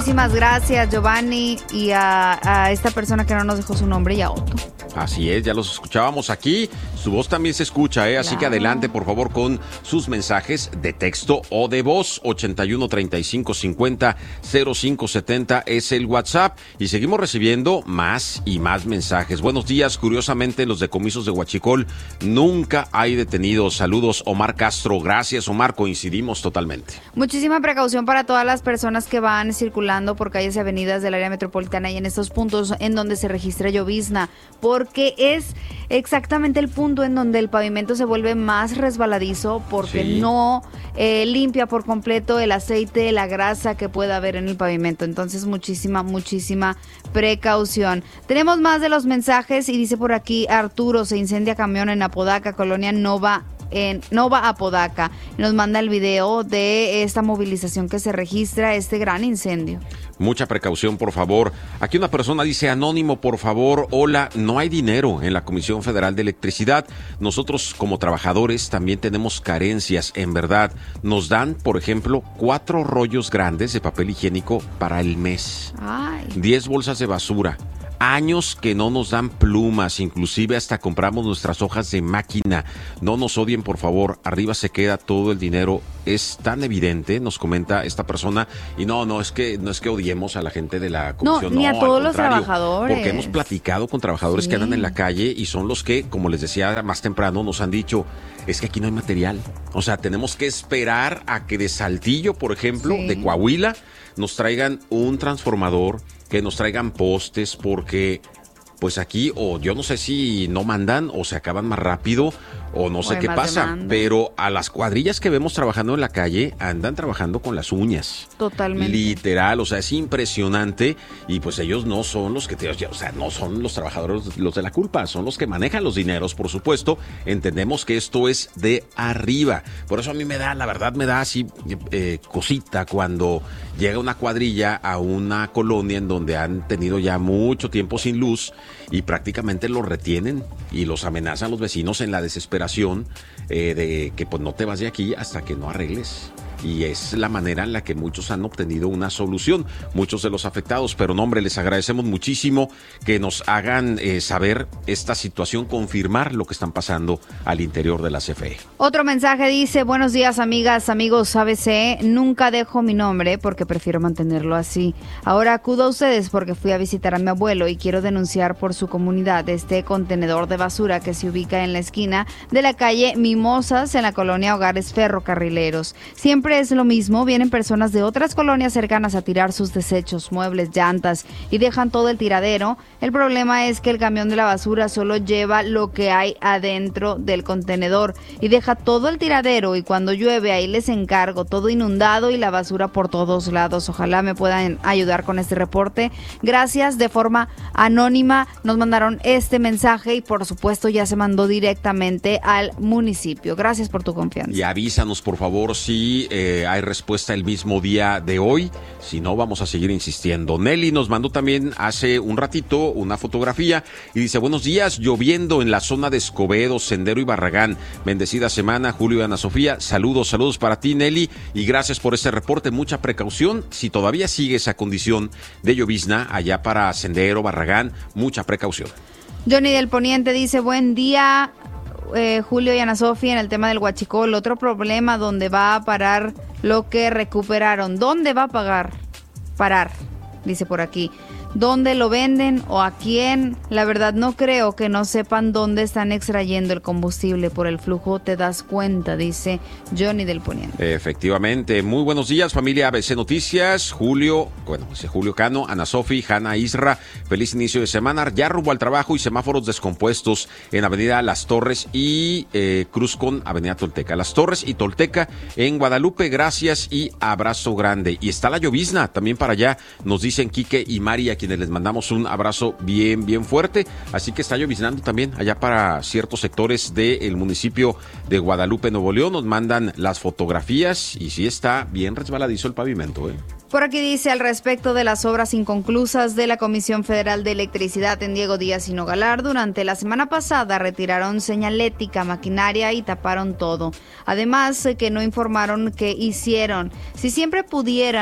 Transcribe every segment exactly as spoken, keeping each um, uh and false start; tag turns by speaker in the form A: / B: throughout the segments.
A: Muchísimas gracias, Giovanni, y a, a esta persona que no nos dejó su nombre, y a Otto.
B: Así es, ya los escuchábamos aquí, su voz también se escucha, ¿eh? Así claro. que adelante por favor con sus mensajes de texto o de voz. Ochenta y uno, treinta y cinco, cincuenta, cero cinco setenta es el WhatsApp y seguimos recibiendo más y más mensajes. Buenos días, curiosamente los decomisos de Huachicol nunca hay detenidos. Saludos, Omar Castro. Gracias, Omar, coincidimos totalmente.
A: Muchísima precaución para todas las personas que van circulando por calles y avenidas del área metropolitana y en estos puntos en donde se registra llovizna, porque es exactamente el punto en donde el pavimento se vuelve más resbaladizo porque sí. no eh, limpia por completo el aceite, la grasa que pueda haber en el pavimento. Entonces, muchísima, muchísima precaución. Tenemos más de los mensajes y dice por aquí Arturo, se incendia camión en Apodaca, Colonia Nova. En Nova Apodaca. Nos manda el video de esta movilización que se registra, este gran incendio.
B: Mucha precaución, por favor. Aquí una persona dice, anónimo, por favor, hola, no hay dinero en la Comisión Federal de Electricidad. Nosotros como trabajadores también tenemos carencias, en verdad. Nos dan, por ejemplo, cuatro rollos grandes de papel higiénico para el mes.
A: Ay.
B: Diez bolsas de basura. Años que no nos dan plumas, inclusive hasta compramos nuestras hojas de máquina. No nos odien, por favor, arriba se queda todo el dinero. Es tan evidente, nos comenta esta persona, y no, no es que no es que odiemos a la gente de la comisión,
A: no, ni
B: no,
A: a todos
B: los
A: trabajadores.
B: Porque hemos platicado con trabajadores sí. que andan en la calle y son los que, como les decía más temprano, nos han dicho, es que aquí no hay material. O sea, tenemos que esperar a que de Saltillo, por ejemplo, sí. de Coahuila, nos traigan un transformador, que nos traigan postes, porque pues aquí o yo no sé si no mandan o se acaban más rápido o no sé qué pasa, demanda. Pero a las cuadrillas que vemos trabajando en la calle andan trabajando con las uñas.
A: Totalmente.
B: Literal, o sea, es impresionante y pues ellos no son los que, te, o sea, no son los trabajadores los de la culpa, son los que manejan los dineros, por supuesto. Entendemos que esto es de arriba. Por eso a mí me da, la verdad me da así eh, cosita cuando llega una cuadrilla a una colonia en donde han tenido ya mucho tiempo sin luz y prácticamente los retienen y los amenazan los vecinos en la desesperación eh, de que pues no te vas de aquí hasta que no arregles. Y es la manera en la que muchos han obtenido una solución, muchos de los afectados. Pero no, hombre, les agradecemos muchísimo que nos hagan eh, saber esta situación, confirmar lo que están pasando al interior de la C F E.
A: Otro mensaje dice, buenos días amigas, amigos A B C, nunca dejo mi nombre porque prefiero mantenerlo así. Ahora acudo a ustedes porque fui a visitar a mi abuelo y quiero denunciar por su comunidad este contenedor de basura que se ubica en la esquina de la calle Mimosas en la colonia Hogares Ferrocarrileros. Siempre es lo mismo, vienen personas de otras colonias cercanas a tirar sus desechos, muebles, llantas y dejan todo el tiradero. El problema es que el camión de la basura solo lleva lo que hay adentro del contenedor y deja todo el tiradero y cuando llueve ahí les encargo, todo inundado y la basura por todos lados. Ojalá me puedan ayudar con este reporte. Gracias, de forma anónima nos mandaron este mensaje y por supuesto ya se mandó directamente al municipio. Gracias por tu confianza.
B: Y avísanos por favor si eh, Eh, hay respuesta el mismo día de hoy, si no vamos a seguir insistiendo. Nelly nos mandó también hace un ratito una fotografía y dice, buenos días, lloviendo en la zona de Escobedo, Sendero y Barragán, bendecida semana, Julio y Ana Sofía, saludos, saludos para ti Nelly y gracias por este reporte, mucha precaución, si todavía sigue esa condición de llovizna allá para Sendero, Barragán, mucha precaución.
A: Johnny del Poniente dice, buen día, Eh, Julio y Ana Sofía, en el tema del Huachicol, otro problema donde va a parar lo que recuperaron. ¿Dónde va a pagar? Parar, dice por aquí. ¿Dónde lo venden o a quién? La verdad no creo que no sepan dónde están extrayendo el combustible. Por el flujo te das cuenta, dice Johnny del Poniente.
B: Efectivamente. Muy buenos días, familia A B C Noticias. Julio, bueno, dice Julio Cano, Ana Sofi, Hanna Isra. Feliz inicio de semana. Ya rumbo al trabajo y semáforos descompuestos en Avenida Las Torres y eh, Cruz con Avenida Tolteca. Las Torres y Tolteca en Guadalupe. Gracias y abrazo grande. Y está la llovizna también para allá, nos dicen Quique y María, quienes les mandamos un abrazo bien, bien fuerte. Así que está lloviznando también allá para ciertos sectores del municipio de Guadalupe, Nuevo León. Nos mandan las fotografías y sí está bien resbaladizo el pavimento, ¿eh?
A: Por aquí dice al respecto de las obras inconclusas de la Comisión Federal de Electricidad en Diego Díaz y Nogalar, durante la semana pasada retiraron señalética, maquinaria y taparon todo. Además, que no informaron qué hicieron. Si siempre pudieran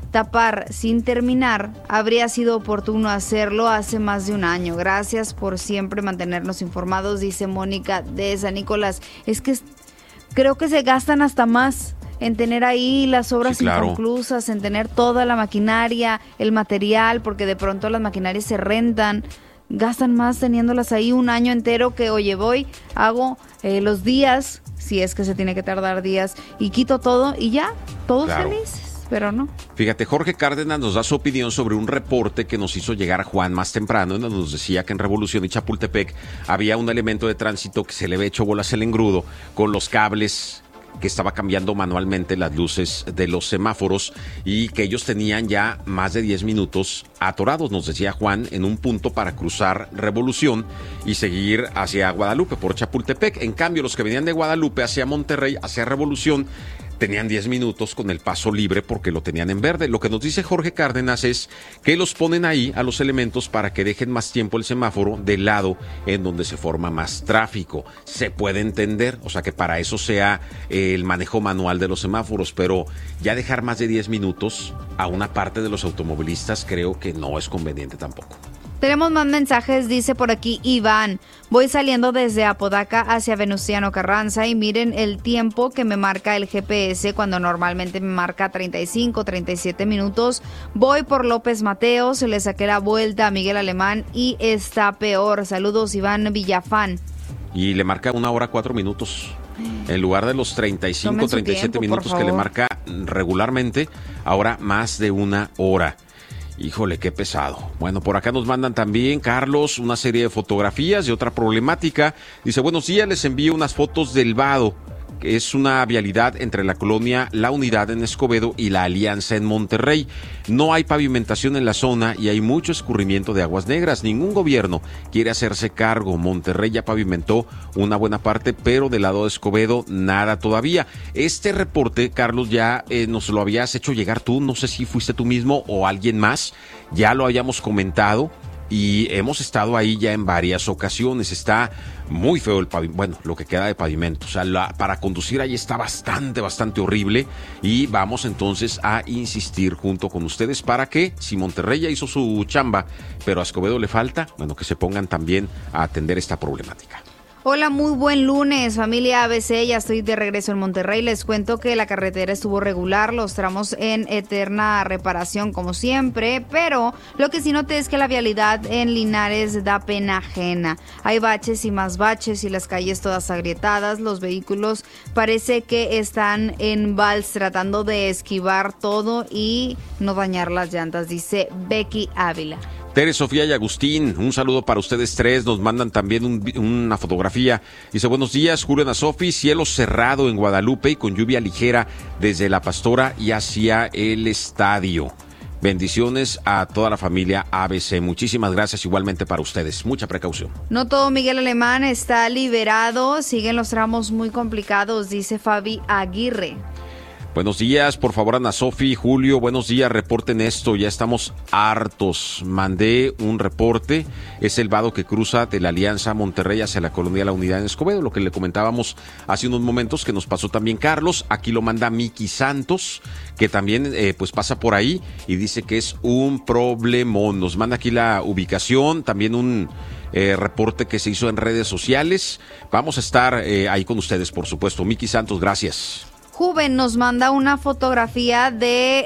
A: tapar sin terminar, habría sido oportuno hacerlo hace más de un año. Gracias por siempre mantenernos informados, dice Mónica de San Nicolás. Es que creo que se gastan hasta más en tener ahí las obras sí, claro. inconclusas, en tener toda la maquinaria, el material, porque de pronto las maquinarias se rentan. Gastan más teniéndolas ahí un año entero que, oye, voy, hago eh, los días, si es que se tiene que tardar días, y quito todo y ya, todos claro. felices, pero no.
B: Fíjate, Jorge Cárdenas nos da su opinión sobre un reporte que nos hizo llegar Juan más temprano, en donde nos decía que en Revolución y Chapultepec había un elemento de tránsito que se le había hecho bolas el engrudo con los cables que estaba cambiando manualmente las luces de los semáforos y que ellos tenían ya más de diez minutos atorados, nos decía Juan, en un punto para cruzar Revolución y seguir hacia Guadalupe por Chapultepec. En cambio, los que venían de Guadalupe hacia Monterrey, hacia Revolución, tenían diez minutos con el paso libre porque lo tenían en verde. Lo que nos dice Jorge Cárdenas es que los ponen ahí a los elementos para que dejen más tiempo el semáforo del lado en donde se forma más tráfico. Se puede entender, o sea que para eso sea eh, el manejo manual de los semáforos, pero ya dejar más de diez minutos a una parte de los automovilistas creo que no es conveniente tampoco.
A: Tenemos más mensajes, dice por aquí Iván. Voy saliendo desde Apodaca hacia Venustiano Carranza y miren el tiempo que me marca el G P S cuando normalmente me marca treinta y cinco, treinta y siete minutos. Voy por López Mateos, le saqué la vuelta a Miguel Alemán y está peor. Saludos, Iván Villafán.
B: Y le marca una hora cuatro minutos. En lugar de los treinta y cinco, treinta y siete tiempo, minutos que le marca regularmente, ahora más de una hora. Híjole, qué pesado. Bueno, por acá nos mandan también, Carlos, una serie de fotografías de otra problemática. Dice, buenos días, les envío unas fotos del Vado, que es una vialidad entre la colonia La Unidad en Escobedo y la Alianza en Monterrey. No hay pavimentación en la zona y hay mucho escurrimiento de aguas negras. Ningún gobierno quiere hacerse cargo. Monterrey ya pavimentó una buena parte, pero del lado de Escobedo nada todavía. Este reporte, Carlos, ya eh, nos lo habías hecho llegar tú, no sé si fuiste tú mismo o alguien más, ya lo habíamos comentado. Y hemos estado ahí ya en varias ocasiones. Está muy feo el pavimento, bueno, lo que queda de pavimento. O sea, la, para conducir ahí está bastante, bastante horrible. Y vamos entonces a insistir junto con ustedes para que, si Monterrey ya hizo su chamba, pero a Escobedo le falta, bueno, que se pongan también a atender esta problemática.
A: Hola, muy buen lunes, familia A B C, ya estoy de regreso en Monterrey. Les cuento que la carretera estuvo regular, los tramos en eterna reparación como siempre, pero lo que sí noté es que la vialidad en Linares da pena ajena. Hay baches y más baches y las calles todas agrietadas, los vehículos parece que están en vals tratando de esquivar todo y no dañar las llantas, dice Becky Ávila.
B: Tere, Sofía y Agustín, un saludo para ustedes tres, nos mandan también un, una fotografía. Dice, buenos días, Julio, Ana Sofi, cielo cerrado en Guadalupe y con lluvia ligera desde La Pastora y hacia el estadio. Bendiciones a toda la familia A B C. Muchísimas gracias igualmente para ustedes. Mucha precaución.
A: No todo Miguel Alemán está liberado, siguen los tramos muy complicados, dice Fabi Aguirre.
B: Buenos días, por favor, Ana Sofi, Julio, buenos días, reporten esto, ya estamos hartos. Mandé un reporte, es el vado que cruza de la Alianza Monterrey hacia la colonia La Unidad en Escobedo, lo que le comentábamos hace unos momentos que nos pasó también Carlos. Aquí lo manda Miki Santos, que también eh, pues pasa por ahí y dice que es un problemón. Nos manda aquí la ubicación, también un eh, reporte que se hizo en redes sociales. Vamos a estar eh, ahí con ustedes, por supuesto. Miki Santos, gracias.
A: Juven nos manda una fotografía de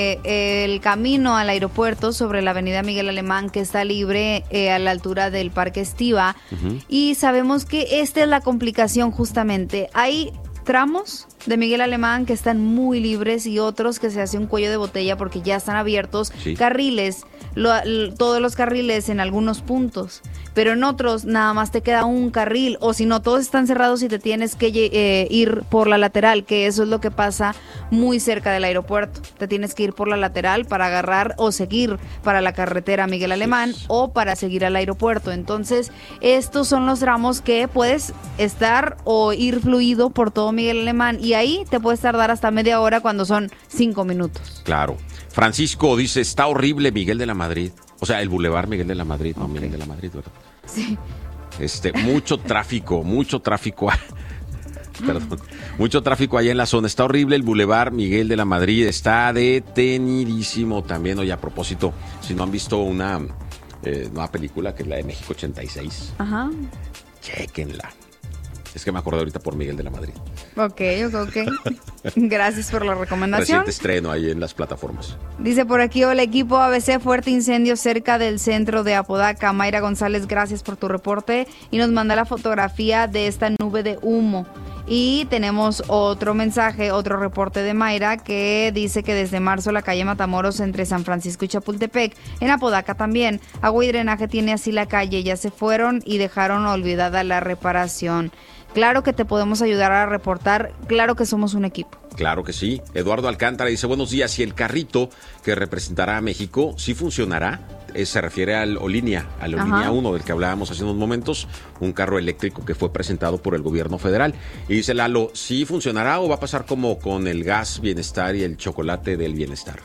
A: eh, el camino al aeropuerto sobre la avenida Miguel Alemán, que está libre eh, a la altura del Parque Estiva. Uh-huh. Y sabemos que esta es la complicación justamente. Hay tramos de Miguel Alemán que están muy libres y otros que se hace un cuello de botella porque ya están abiertos. Sí. Carriles, lo, lo, todos los carriles en algunos puntos, pero en otros nada más te queda un carril, o si no, todos están cerrados y te tienes que eh, ir por la lateral, que eso es lo que pasa muy cerca del aeropuerto. Te tienes que ir por la lateral para agarrar o seguir para la carretera Miguel Alemán sí. o para seguir al aeropuerto. Entonces, estos son los tramos que puedes estar o ir fluido por todo Miguel Alemán, y ahí te puedes tardar hasta media hora cuando son cinco minutos.
B: Claro. Francisco dice, está horrible Miguel de la Madrid. O sea, el Boulevard Miguel de la Madrid, no okay. Miguel de la Madrid, ¿verdad?
A: Sí.
B: Este, mucho tráfico, mucho tráfico. Perdón. Mucho tráfico allá en la zona. Está horrible el Boulevard Miguel de la Madrid. Está detenidísimo también. Oye, a propósito, si no han visto una eh, nueva película, que es la de México ochenta y seis.
A: Ajá.
B: Chéquenla. Es que me acordé ahorita por Miguel de la Madrid.
A: Ok, ok, ok. Gracias por la recomendación.
B: Reciente estreno ahí en las plataformas.
A: Dice por aquí, hola equipo A B C, fuerte incendio cerca del centro de Apodaca. Mayra González, gracias por tu reporte. Y nos manda la fotografía de esta nube de humo. Y tenemos otro mensaje, otro reporte de Mayra que dice que desde marzo la calle Matamoros entre San Francisco y Chapultepec, en Apodaca también, agua y drenaje tiene así la calle, ya se fueron y dejaron olvidada la reparación. Claro que te podemos ayudar a reportar, claro que somos un equipo.
B: Claro que sí. Eduardo Alcántara dice, buenos días, ¿y el carrito que representará a México sí funcionará? Eh, se refiere al Olinia, al Olinia uno del que hablábamos hace unos momentos, un carro eléctrico que fue presentado por el gobierno federal. Y dice Lalo, ¿sí funcionará o va a pasar como con el gas bienestar y el chocolate del bienestar?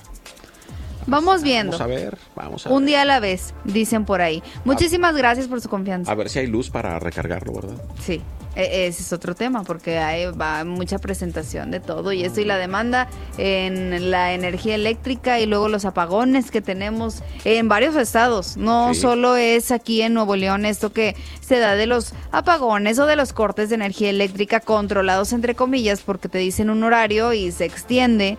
A: Vamos viendo.
B: Vamos a ver, vamos a
A: Un
B: ver.
A: día a la vez, dicen por ahí. Muchísimas gracias por su confianza.
B: A ver si hay luz para recargarlo, ¿verdad?
A: Sí, e- ese es otro tema porque hay va mucha presentación de todo y esto y la demanda en la energía eléctrica y luego los apagones que tenemos en varios estados. No
B: Sí.
A: solo es aquí en Nuevo León esto que se da de los apagones o de los cortes de energía eléctrica controlados entre comillas porque te dicen un horario y se extiende.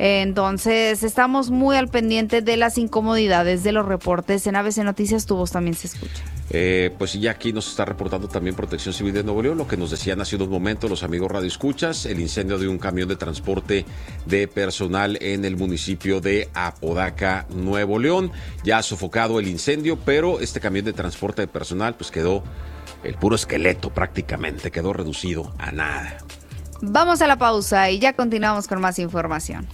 A: Entonces estamos muy al pendiente de las incomodidades de los reportes. En A B C Noticias Tu Voz también se escucha.
B: Eh, pues ya aquí nos está reportando también Protección Civil de Nuevo León, lo que nos decían hace unos momentos los amigos radioescuchas, el incendio de un camión de transporte de personal en el municipio de Apodaca, Nuevo León. Ya ha sofocado el incendio, pero este camión de transporte de personal pues quedó el puro esqueleto prácticamente, quedó reducido a nada.
A: Vamos a la pausa y ya continuamos con más información.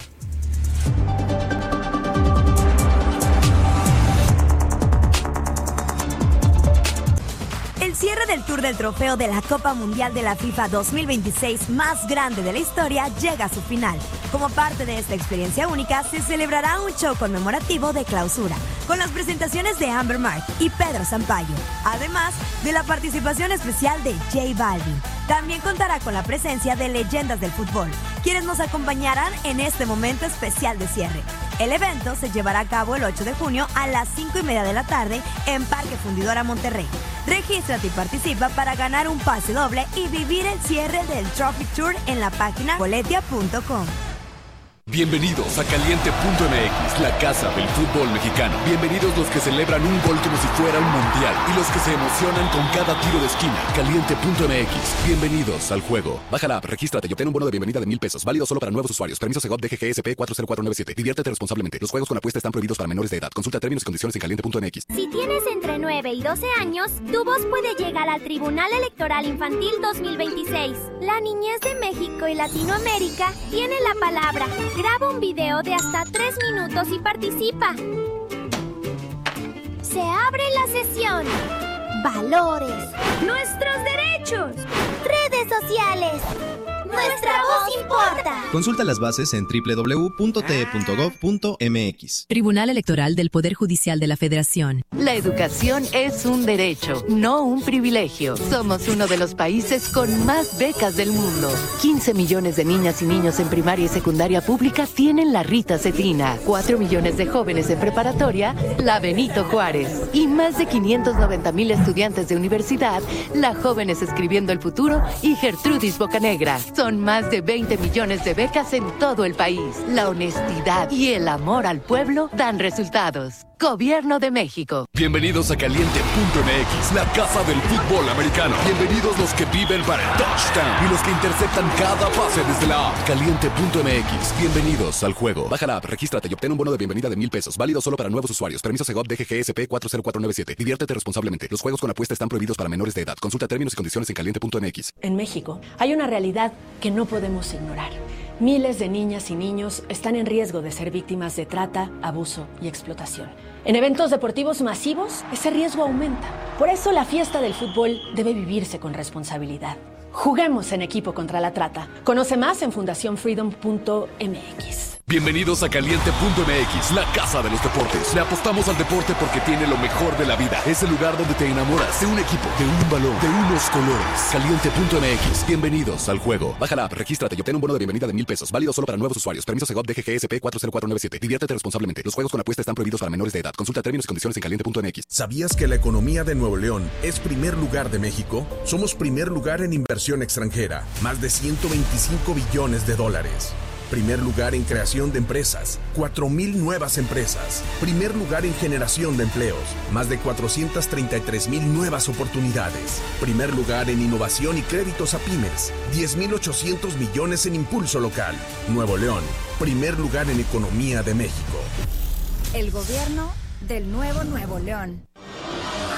C: El cierre del Tour del Trofeo de la Copa Mundial de la FIFA dos mil veintiséis más grande de la historia llega a su final. Como parte de esta experiencia única, se celebrará un show conmemorativo de clausura, con las presentaciones de Amber Mark y Pedro Sampaio, además de la participación especial de J Balvin. También contará con la presencia de leyendas del fútbol, quienes nos acompañarán en este momento especial de cierre. El evento se llevará a cabo el ocho de junio a las cinco y media de la tarde en Parque Fundidora Monterrey. Regístrate y participa para ganar un pase doble y vivir el cierre del Trophy Tour en la página boletia punto com.
D: Bienvenidos a Caliente punto M X, la casa del fútbol mexicano. Bienvenidos los que celebran un gol como si fuera un mundial y los que se emocionan con cada tiro de esquina. Caliente punto M X, bienvenidos al juego. Baja la app, regístrate y obtén un bono de bienvenida de mil pesos, válido solo para nuevos usuarios. Permiso Segov D G G S P cuatro cero cuatro nueve siete. Diviértete responsablemente. Los juegos con apuesta están prohibidos para menores de edad. Consulta términos y condiciones en caliente punto M X.
E: Si tienes entre nueve y doce años, tu voz puede llegar al Tribunal Electoral Infantil dos mil veintiséis. La niñez de México y Latinoamérica tiene la palabra. Graba un video de hasta tres minutos y participa. Se abre la sesión. Valores. Nuestros derechos. Redes sociales. Nuestra voz importa.
F: Consulta las bases en doble u doble u doble u punto t e punto gov punto m x.
G: Tribunal Electoral del Poder Judicial de la Federación.
H: La educación es un derecho, no un privilegio. Somos uno de los países con más becas del mundo. quince millones de niñas y niños en primaria y secundaria pública tienen la Rita Cetina. cuatro millones de jóvenes en preparatoria, la Benito Juárez. Y más de quinientos noventa mil estudiantes de universidad, la Jóvenes Escribiendo el Futuro y Gertrudis Bocanegra. Son más de veinte millones de becas en todo el país. La honestidad y el amor al pueblo dan resultados. Gobierno de México.
D: Bienvenidos a Caliente punto M X, la casa del fútbol americano. Bienvenidos los que viven para el touchdown y los que interceptan cada pase desde la app. Caliente punto M X, bienvenidos al juego. Baja la app, regístrate y obtén un bono de bienvenida de mil pesos, válido solo para nuevos usuarios. Permiso Segov D G G S P cuatro cero cuatro nueve siete. Diviértete responsablemente. Los juegos con apuesta están prohibidos para menores de edad. Consulta términos y condiciones en caliente punto M X.
I: En México hay una realidad que no podemos ignorar. Miles de niñas y niños están en riesgo de ser víctimas de trata, abuso y explotación. En eventos deportivos masivos, ese riesgo aumenta. Por eso la fiesta del fútbol debe vivirse con responsabilidad. Juguemos en equipo contra la trata. Conoce más en fundación freedom punto m x.
D: Bienvenidos a Caliente punto M X, la casa de los deportes. Le apostamos al deporte porque tiene lo mejor de la vida. Es el lugar donde te enamoras de un equipo, de un balón, de unos colores. Caliente punto M X, bienvenidos al juego. Baja la app, regístrate y obtén un bono de bienvenida de mil pesos. Válido solo para nuevos usuarios. Permiso Segov D G G S P cuatro cero cuatro nueve siete. Diviértete responsablemente. Los juegos con apuesta están prohibidos para menores de edad. Consulta términos y condiciones en caliente punto M X.
J: ¿Sabías que la economía de Nuevo León es primer lugar de México? Somos primer lugar en inversión extranjera. Más de ciento veinticinco billones de dólares. Primer lugar en creación de empresas, cuatro mil nuevas empresas. Primer lugar en generación de empleos, más de cuatrocientas treinta y tres mil nuevas oportunidades. Primer lugar en innovación y créditos a pymes, diez mil ochocientos millones en impulso local. Nuevo León, primer lugar en economía de México.
C: El gobierno del nuevo Nuevo León.